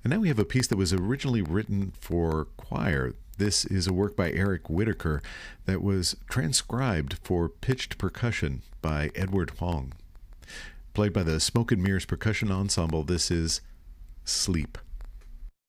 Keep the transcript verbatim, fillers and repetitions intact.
And now we have a piece that was originally written for choir. This is a work by Eric Whitaker that was transcribed for pitched percussion by Edward Hong. Played by the Smoke and Mirrors Percussion Ensemble, this is Sleep.